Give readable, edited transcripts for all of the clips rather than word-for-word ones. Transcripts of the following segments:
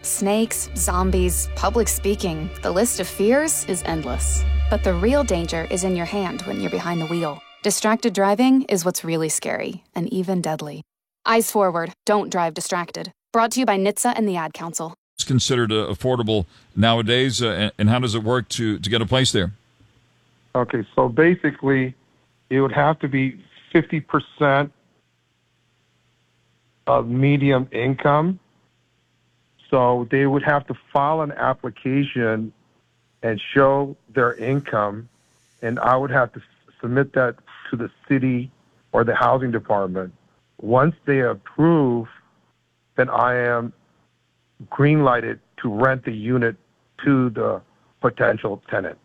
Snakes, zombies, public speaking, the list of fears is endless. But the real danger is in your hand when you're behind the wheel. Distracted driving is what's really scary and even deadly. Eyes forward, don't drive distracted. Brought to you by NHTSA and the Ad Council. It's considered affordable nowadays, and how does it work to get a place there? Okay, so basically, it would have to be 50% of medium income. So they would have to file an application and show their income, and I would have to submit that to the city or the housing department. Once they approve, then I am green-lighted to rent the unit to the potential tenant.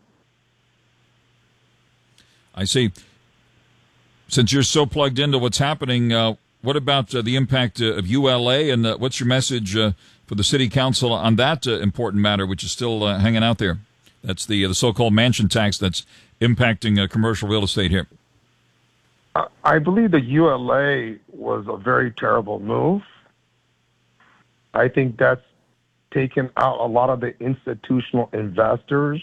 I see. Since you're so plugged into what's happening, what about the impact of ULA, and what's your message for the city council on that important matter, which is still hanging out there? That's the so-called mansion tax that's impacting commercial real estate here. I believe the ULA was a very terrible move. I think that's taken out a lot of the institutional investors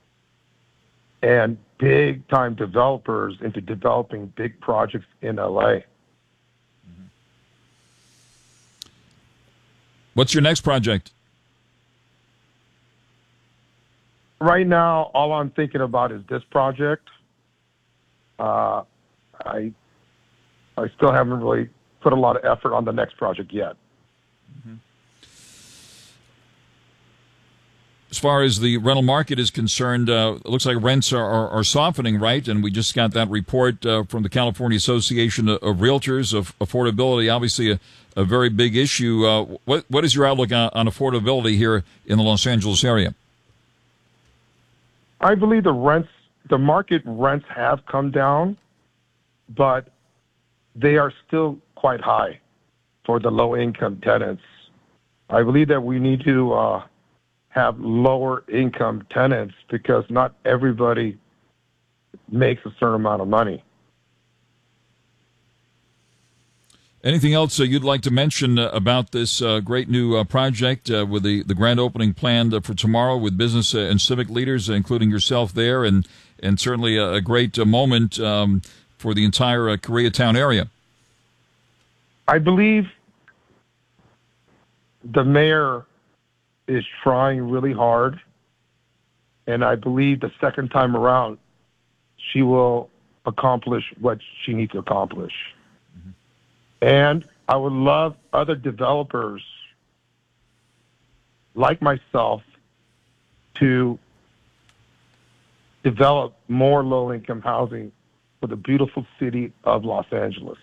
and big-time developers into developing big projects in LA. What's your next project? Right now, all I'm thinking about is this project. I still haven't really put a lot of effort on the next project yet. Mm-hmm. As far as the rental market is concerned, it looks like rents are softening, right? And we just got that report from the California Association of Realtors of affordability, obviously a very big issue. What is your outlook on affordability here in the Los Angeles area? I believe the market rents have come down, but they are still quite high for the low-income tenants. I believe that we need to have lower-income tenants because not everybody makes a certain amount of money. Anything else you'd like to mention about this great new project with the grand opening planned for tomorrow with business and civic leaders, including yourself there, and certainly a great moment for the entire Koreatown area? I believe the mayor is trying really hard, and I believe the second time around she will accomplish what she needs to accomplish. Mm-hmm. And I would love other developers like myself to develop more low-income housing for the beautiful city of Los Angeles.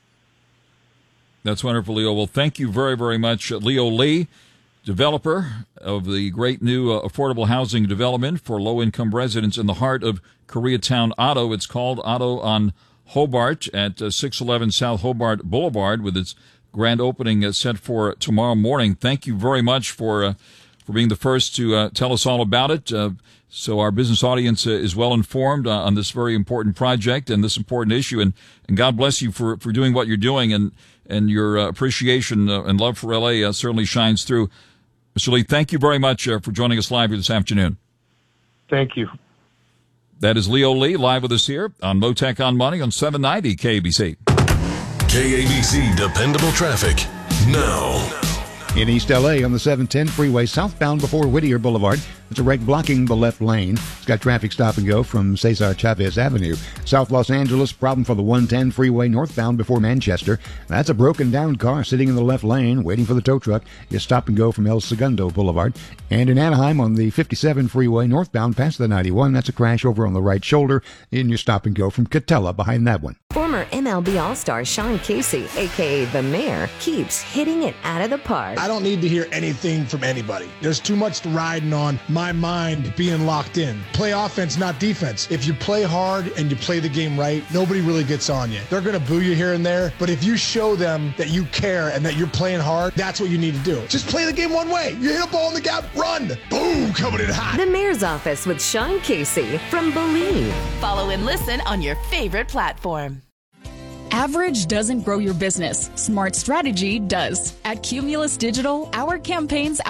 That's wonderful, Leo. Well, thank you very, very much, Leo Lee, developer of the great new affordable housing development for low-income residents in the heart of Koreatown Auto. It's called Auto on Hobart at 611 South Hobart Boulevard, with its grand opening set for tomorrow morning. Thank you very much for being the first to tell us all about it, so our business audience is well informed on this very important project and this important issue. And God bless you for doing what you're doing, and your appreciation and love for LA certainly shines through. Mr. Lee, thank you very much for joining us live here this afternoon. Thank you. That is Leo Lee, live with us here on MoTech on Money on 790 KABC. KABC Dependable Traffic now. In East LA on the 710 freeway southbound before Whittier Boulevard, there's a wreck blocking the left lane. It's got traffic stop and go from Cesar Chavez Avenue. South Los Angeles, problem for the 110 freeway northbound before Manchester. That's a broken down car sitting in the left lane waiting for the tow truck. It's stop and go from El Segundo Boulevard. And in Anaheim on the 57 freeway northbound past the 91, that's a crash over on the right shoulder in your stop and go from Catella behind that one. Former MLB All-Star Sean Casey, a.k.a. The Mayor, keeps hitting it out of the park. I don't need to hear anything from anybody. There's too much riding on my mind being locked in. Play offense, not defense. If you play hard and you play the game right, nobody really gets on you. They're going to boo you here and there, but if you show them that you care and that you're playing hard, that's what you need to do. Just play the game one way. You hit a ball in the gap, run. Boom, coming in hot. The Mayor's Office with Sean Casey from Believe. Follow and listen on your favorite platform. Average doesn't grow your business. Smart strategy does. At Cumulus Digital, our campaigns